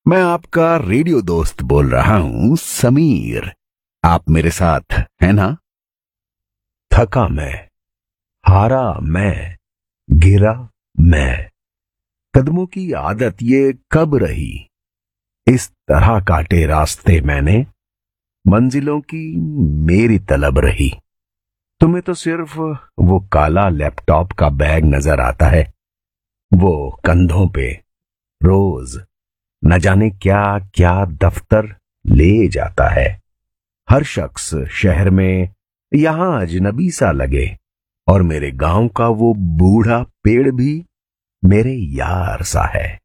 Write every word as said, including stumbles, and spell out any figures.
मैं आपका रेडियो दोस्त बोल रहा हूं, समीर। आप मेरे साथ हैं ना? थका मैं, हारा मैं, गिरा मैं, कदमों की आदत ये कब रही। इस तरह काटे रास्ते मैंने, मंजिलों की मेरी तलब रही। तुम्हें तो सिर्फ वो काला लैपटॉप का बैग नजर आता है, वो कंधों पे रोज न जाने क्या क्या दफ्तर ले जाता है। हर शख्स शहर में यहां अजनबी सा लगे, और मेरे गांव का वो बूढ़ा पेड़ भी मेरे यार सा है।